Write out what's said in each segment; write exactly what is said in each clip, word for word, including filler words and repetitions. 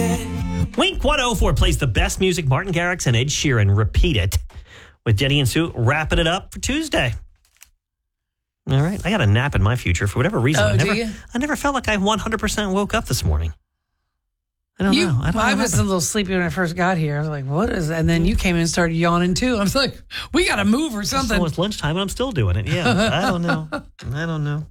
Wink one oh four plays the best music. Martin Garrix and Ed Sheeran repeat it with Jenny and Sue wrapping it up for Tuesday. All right. I got a nap in my future for whatever reason. Oh, I never, do you? I never felt like I one hundred percent woke up this morning. I don't you, know. I, don't I know was a little sleepy when I first got here. I was like, what is that? And then you came in and started yawning too. I was like, we got to move or something. So it's lunchtime and I'm still doing it. Yeah. I don't know. I don't know.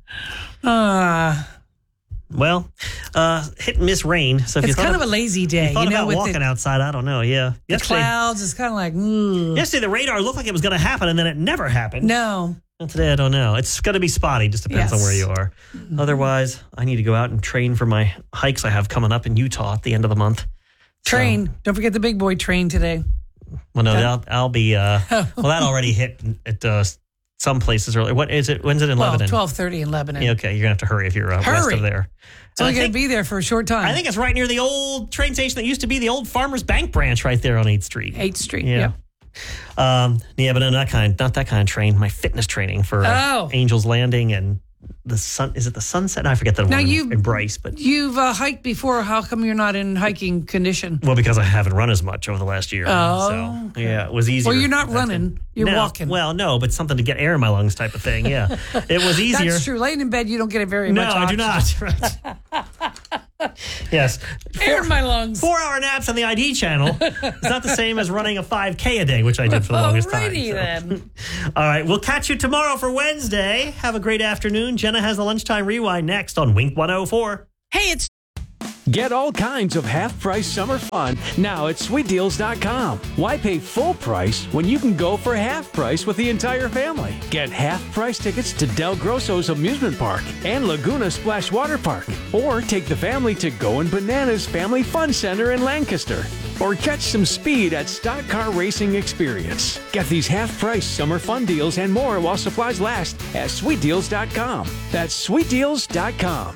Uh, well, uh, hit and miss rain. So if it's you kind of, of a lazy day. You thought you know, about with walking the, outside. I don't know. Yeah. The Yesterday, clouds, it's kind of like, ugh. yesterday the radar looked like it was going to happen and then it never happened. No. And today, I don't know. It's going to be spotty. Just depends Yes. on where you are. Mm-hmm. Otherwise, I need to go out and train for my hikes I have coming up in Utah at the end of the month. Train. So, Don't forget the big boy train today. well, no, I'll, I'll be, uh, well, that already hit at uh, some places earlier. What is it? When's it in well, Lebanon? twelve thirty in Lebanon. Yeah, okay, you're going to have to hurry if you're uh, Hurry. west of there. It's only I going think- to be there for a short time. I think it's right near the old train station that used to be the old Farmers Bank branch right there on eighth Street. eighth Street, Yeah. yeah. Um, yeah, but no, not kind, not that kind of train. My fitness training for uh, Oh. Angels Landing and the sun. Is it the Sunset? I forget the Now one you- in Bryce, but You've uh, hiked before. How come you're not in hiking condition? well, because I haven't run as much over the last year. Oh, so yeah, it was easier. Well, you're not back running. then. You're No, walking. Well, no, but something to get air in my lungs, type of thing. Yeah, it was easier. That's true. Laying in bed, you don't get it very No, much. I do oxygen. not. Right. Yes, Air in my lungs. Four-hour naps on the I D channel is not the same as running a five K a day, which I did for the longest time. Alrighty so. then. All right, we'll catch you tomorrow for Wednesday. Have a great afternoon. Jenna has the Lunchtime Rewind next on Wink one oh four. Hey, it's Get all kinds of half-price summer fun now at sweet deals dot com. Why pay full price when you can go for half price with the entire family? Get half-price tickets to Del Grosso's Amusement Park and Laguna Splash Water Park. Or take the family to Goin' Bananas Family Fun Center in Lancaster. Or catch some speed at Stock Car Racing Experience. Get these half-price summer fun deals and more while supplies last at sweet deals dot com. That's sweet deals dot com.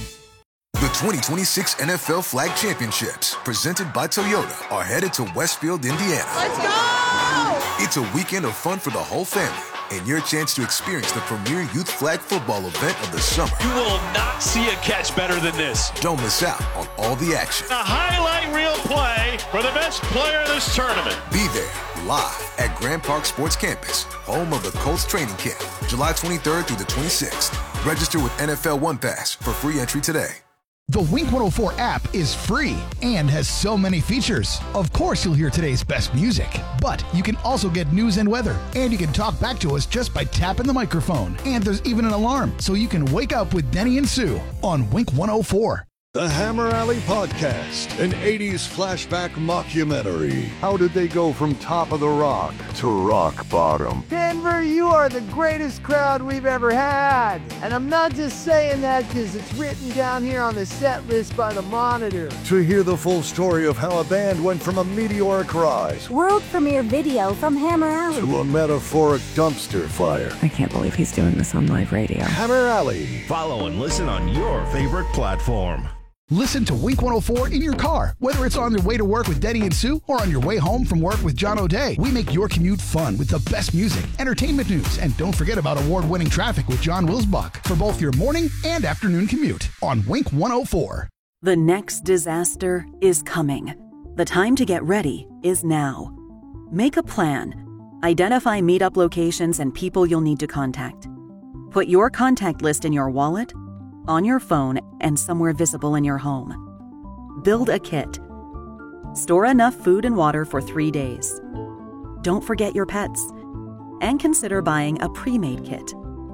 The twenty twenty-six N F L Flag Championships, presented by Toyota, are headed to Westfield, Indiana. Let's go! It's a weekend of fun for the whole family and your chance to experience the premier youth flag football event of the summer. You will not see a catch better than this. Don't miss out on all the action. A highlight reel play for the best player in this tournament. Be there live at Grand Park Sports Campus, home of the Colts training camp, July twenty-third through the twenty-sixth. Register with N F L One Pass for free entry today. The Wink one oh four app is free and has so many features. Of course, you'll hear today's best music, but you can also get news and weather, and you can talk back to us just by tapping the microphone. And there's even an alarm, so you can wake up with Denny and Sue on Wink one oh four. The Hammer Alley Podcast, an eighties flashback mockumentary. How did they go from top of the rock to rock bottom? Denver, you are the greatest crowd we've ever had. And I'm not just saying that because it's written down here on the set list by the Monitor. To hear the full story of how a band went from a meteoric rise world premiere video from Hammer Alley to a metaphoric dumpster fire. I can't believe he's doing this on live radio. Hammer Alley. Follow and listen on your favorite platform. Listen to Wink one oh four in your car, whether it's on your way to work with Denny and Sue or on your way home from work with John O'Day. We make your commute fun with the best music, entertainment news, and don't forget about award-winning traffic with John Wilsbach for both your morning and afternoon commute on Wink one oh four. The next disaster is coming. The time to get ready is now. Make a plan. Identify meetup locations and people you'll need to contact. Put your contact list in your wallet, on your phone, and somewhere visible in your home. Build a kit. Store enough food and water for three days. Don't forget your pets. And consider buying a pre-made kit.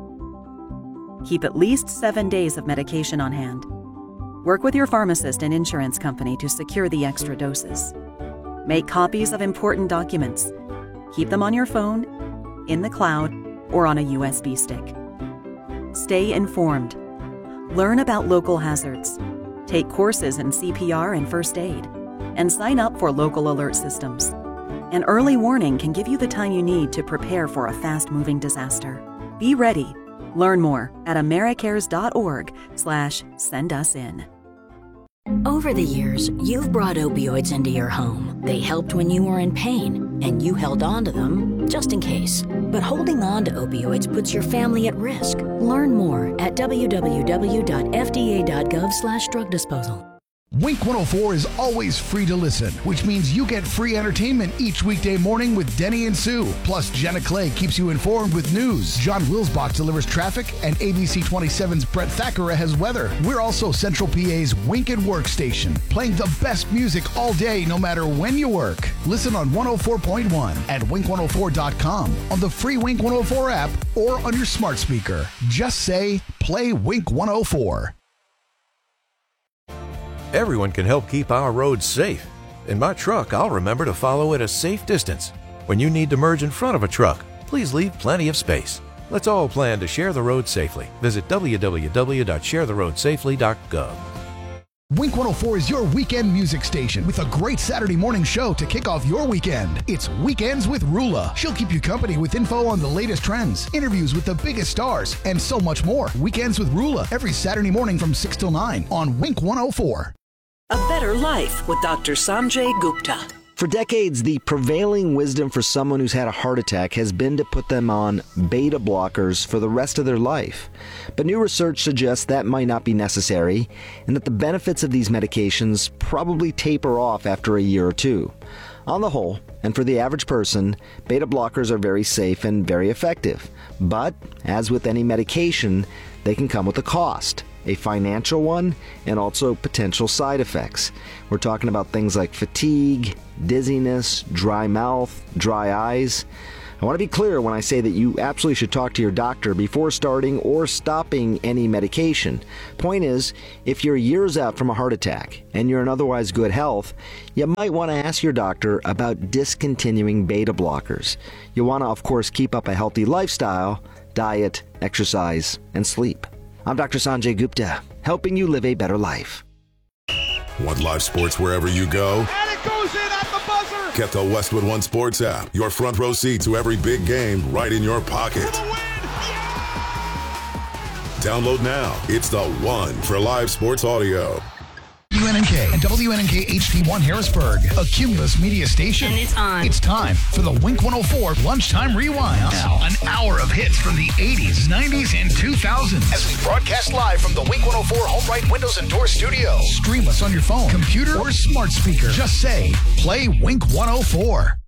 Keep at least seven days of medication on hand. Work with your pharmacist and insurance company to secure the extra doses. Make copies of important documents. Keep them on your phone, in the cloud, or on a U S B stick. Stay informed. Learn about local hazards. Take courses in C P R and first aid. And sign up for local alert systems. An early warning can give you the time you need to prepare for a fast-moving disaster. Be ready. Learn more at americares.org slash send us in. Over the years, you've brought opioids into your home. They helped when you were in pain, and you held on to them just in case. But holding on to opioids puts your family at risk. Learn more at w w w dot f d a dot gov slash drug disposal. Wink one oh four is always free to listen, which means you get free entertainment each weekday morning with Denny and Sue. Plus, Jenna Clay keeps you informed with news. John Wilsbach delivers traffic, and A B C twenty-seven's Brett Thackeray has weather. We're also Central P A's Wink and Work station, playing the best music all day, no matter when you work. Listen on one oh four point one at wink one oh four dot com, on the free Wink one oh four app, or on your smart speaker. Just say, play Wink one oh four. Everyone can help keep our roads safe. In my truck, I'll remember to follow at a safe distance. When you need to merge in front of a truck, please leave plenty of space. Let's all plan to share the road safely. Visit w w w dot share the road safely dot gov. Wink one oh four is your weekend music station with a great Saturday morning show to kick off your weekend. It's Weekends with Rula. She'll keep you company with info on the latest trends, interviews with the biggest stars, and so much more. Weekends with Rula every Saturday morning from six till nine on Wink one oh four. A Better Life with Doctor Sanjay Gupta. For decades, the prevailing wisdom for someone who's had a heart attack has been to put them on beta blockers for the rest of their life. But new research suggests that might not be necessary, and that the benefits of these medications probably taper off after a year or two. On the whole, and for the average person, beta blockers are very safe and very effective. But, as with any medication, they can come with a cost. A financial one, and also potential side effects. We're talking about things like fatigue, dizziness, dry mouth, dry eyes. I want to be clear when I say that you absolutely should talk to your doctor before starting or stopping any medication. Point is, if you're years out from a heart attack and you're in otherwise good health, you might want to ask your doctor about discontinuing beta blockers. You want to, of course, keep up a healthy lifestyle, diet, exercise, and sleep. I'm Doctor Sanjay Gupta, helping you live a better life. Want live sports wherever you go? And it goes in at the buzzer! Get the Westwood One Sports app. Your front row seat to every big game right in your pocket. Download now. It's the one for live sports audio. W N N K and W N N K H D one Harrisburg, a Cumulus media station. And it's on. It's time for the Wink one oh four Lunchtime Rewind. Now, an hour of hits from the eighties, nineties, and two thousands. As we broadcast live from the Wink one oh four Home Right Windows and Door Studio. Stream us on your phone, computer, or smart speaker. Just say, play Wink one oh four.